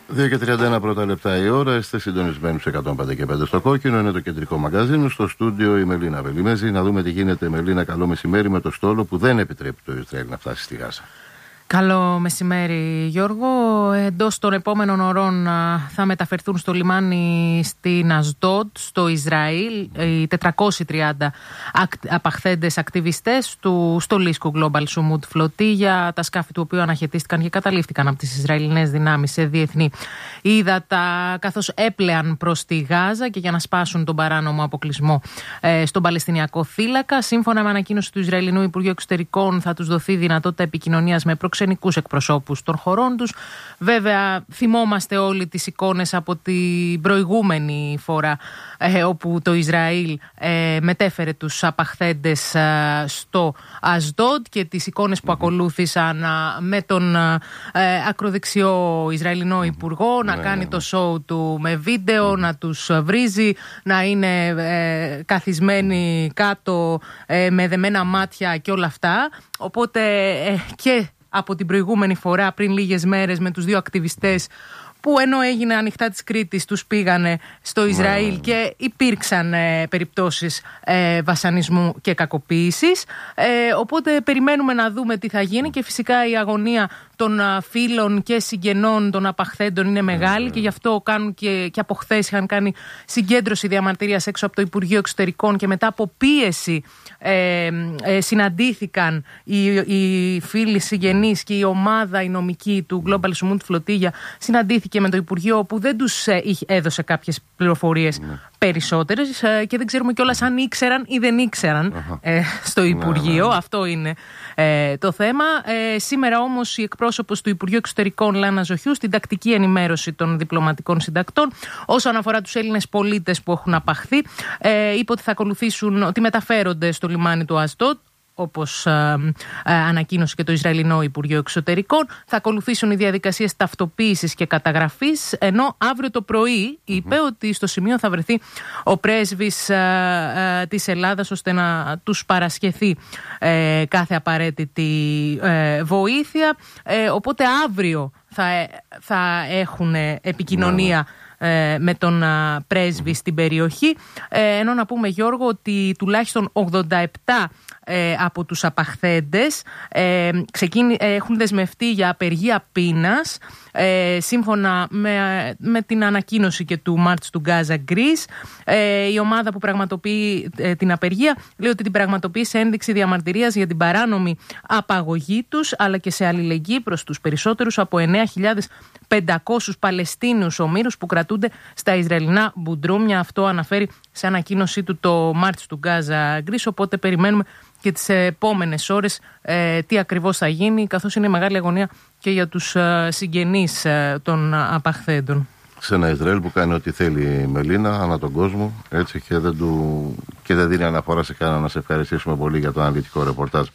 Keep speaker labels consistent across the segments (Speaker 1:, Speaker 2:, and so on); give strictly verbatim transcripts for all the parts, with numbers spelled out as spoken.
Speaker 1: δύο και τριάντα ένα πρώτα λεπτά η ώρα. Είστε συντονισμένοι σε εκατόν πέντε και πέντε στο κόκκινο. Είναι το κεντρικό μαγκαζίνο. Στο στούντιο η Μελίνα Βελιμέζη. Να δούμε τι γίνεται, Μελίνα. Καλό μεσημέρι με το στόλο που δεν επιτρέπει το Ισραήλ να φτάσει στη Γάζα.
Speaker 2: Καλό μεσημέρι, Γιώργο. Εντός των επόμενων ωρών θα μεταφερθούν στο λιμάνι στην Ασδόντ, στο Ισραήλ, οι τετρακόσιοι τριάντα απαχθέντες ακτιβιστές του στολίσκου Global Sumud Φλωτίγια, τα σκάφη του οποίου αναχαιτίστηκαν και καταλήφθηκαν από τις Ισραηλινές δυνάμεις σε διεθνή ύδατα, καθώς έπλεαν προς τη Γάζα και για να σπάσουν τον παράνομο αποκλεισμό ε, στον Παλαιστινιακό θύλακα. Σύμφωνα με ανακοίνωση του Ισραηλινού Υπουργείου Εξωτερικών, θα τους δοθεί δυνατότητα επικοινωνίας με ξενικούς εκπροσώπους των χωρών τους. Βέβαια, θυμόμαστε όλοι τις εικόνες από την προηγούμενη φορά ε, όπου το Ισραήλ ε, μετέφερε τους απαχθέντες ε, στο Ασδόντ και τις εικόνες που ακολούθησαν ε, με τον ε, ακροδεξιό Ισραηλινό Υπουργό να κάνει το show του με βίντεο, να τους βρίζει, να είναι ε, καθισμένοι κάτω ε, με δεμένα μάτια και όλα αυτά. Οπότε ε, και από την προηγούμενη φορά πριν λίγες μέρες με τους δύο ακτιβιστές που ενώ έγινε ανοιχτά της Κρήτης τους πήγανε στο Ισραήλ yeah. και υπήρξαν ε, περιπτώσεις ε, βασανισμού και κακοποίησης. Ε, οπότε περιμένουμε να δούμε τι θα γίνει και φυσικά η αγωνία των α, φίλων και συγγενών των απαχθέντων είναι μεγάλη yeah. και γι' αυτό κάνουν και, και από χθες είχαν κάνει συγκέντρωση διαμαρτυρίας έξω από το Υπουργείο Εξωτερικών και μετά από πίεση ε, ε, συναντήθηκαν οι, οι φίλοι συγγενείς και η ομάδα η νομική του Global Sumud Φλωτίγια συναντήθηκε με το Υπουργείο που δεν τους ε, έδωσε κάποιες πληροφορίες ναι. περισσότερες ε, και δεν ξέρουμε κιόλας αν ήξεραν ή δεν ήξεραν ε, στο Υπουργείο. Ναι, ναι. Αυτό είναι ε, το θέμα. Ε, σήμερα όμως η εκπρόσωπος του Υπουργείου Εξωτερικών Λάνα Ζοχιού στην τακτική ενημέρωση των διπλωματικών συντακτών όσον αφορά τους Έλληνες πολίτες που έχουν απαχθεί ε, είπε ότι θα ακολουθήσουν, ότι μεταφέρονται στο λιμάνι του Ασδόντ, όπως ε, ε, ανακοίνωσε και το Ισραηλινό Υπουργείο Εξωτερικών. Θα ακολουθήσουν οι διαδικασίες ταυτοποίησης και καταγραφής, ενώ αύριο το πρωί είπε mm-hmm. ότι στο σημείο θα βρεθεί ο πρέσβης ε, ε, της Ελλάδας ώστε να τους παρασχεθεί ε, κάθε απαραίτητη ε, βοήθεια. Ε, οπότε αύριο θα, θα έχουν επικοινωνία mm-hmm. με τον πρέσβη στην περιοχή, ενώ να πούμε, Γιώργο, ότι τουλάχιστον ογδόντα επτά από τους απαχθέντες έχουν δεσμευτεί για απεργία πείνας σύμφωνα με, με την ανακοίνωση και του March to Gaza Greece. Η ομάδα που πραγματοποιεί την απεργία λέει ότι την πραγματοποιεί σε ένδειξη διαμαρτυρίας για την παράνομη απαγωγή τους αλλά και σε αλληλεγγύη προς τους περισσότερους από εννέα χιλιάδες πεντακόσιους Παλαιστίνιους ομήρους που κρατούνται στα Ισραηλινά μπουντρούμια. Αυτό αναφέρει σε ανακοίνωσή του το March to Gaza Greece. Οπότε περιμένουμε και τις επόμενες ώρες ε, τι ακριβώς θα γίνει, καθώς είναι μεγάλη αγωνία και για τους ε, συγγενείς ε, των απαχθέντων.
Speaker 1: Σε ένα Ισραήλ που κάνει ό,τι θέλει η Μελίνα ανά τον κόσμο, έτσι, και δεν, του, και δεν δίνει αναφορά σε κανένα. Να σε ευχαριστήσουμε πολύ για το αναλυτικό ρεπορτάζ.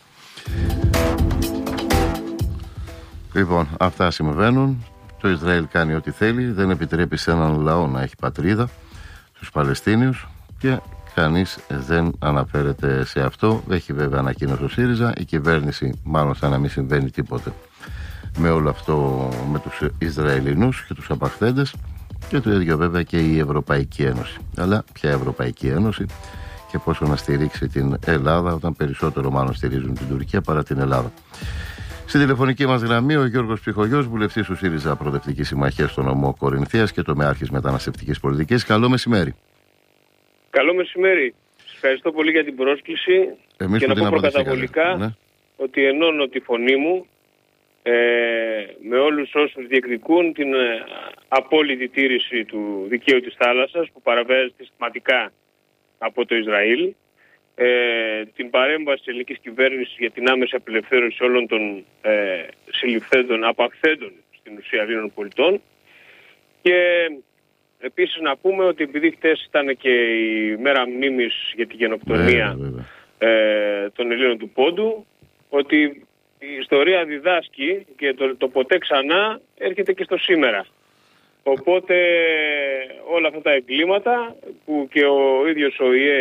Speaker 1: Λοιπόν, αυτά συμβαίνουν. Το Ισραήλ κάνει ό,τι θέλει, δεν επιτρέπει σε έναν λαό να έχει πατρίδα, τους Παλαιστίνιους, και κανείς δεν αναφέρεται σε αυτό. Έχει βέβαια ανακοίνωση ο ΣΥΡΙΖΑ, η κυβέρνηση μάλλον σαν να μην συμβαίνει τίποτε με όλο αυτό, με τους Ισραηλινούς και τους απαχθέντες, και το ίδιο βέβαια και η Ευρωπαϊκή Ένωση. Αλλά ποια Ευρωπαϊκή Ένωση και πόσο να στηρίξει την Ελλάδα, όταν περισσότερο μάλλον στηρίζουν την Τουρκία παρά την Ελλάδα. Στη τηλεφωνική μας γραμμή ο Γιώργος Ψυχογιός, βουλευτής του ΣΥΡΙΖΑ Προοδευτική Συμμαχία στο νομό Κορινθίας και τομεάρχης μεταναστευτικής πολιτικής. Καλό μεσημέρι.
Speaker 3: Καλό μεσημέρι. Σας ευχαριστώ πολύ για την πρόσκληση.
Speaker 1: Εμείς
Speaker 3: και να πω προκαταβολικά
Speaker 1: ναι.
Speaker 3: ότι ενώνω τη φωνή μου ε, με όλους όσους διεκδικούν την ε, απόλυτη τήρηση του δικαίου της θάλασσας που παραβιάζεται συστηματικά από το Ισραήλ. Ε, την παρέμβαση της ελληνικής κυβέρνησης για την άμεση απελευθέρωση όλων των ε, συλληφθέντων, απαχθέντων στην ουσία Ελλήνων πολιτών. Και επίσης να πούμε ότι επειδή χτες ήταν και η μέρα μνήμης για τη γενοκτονία ε, των Ελλήνων του Πόντου, ότι η ιστορία διδάσκει και το, το ποτέ ξανά έρχεται και στο σήμερα. Οπότε όλα αυτά τα εγκλήματα που και ο ίδιος ο ΙΕ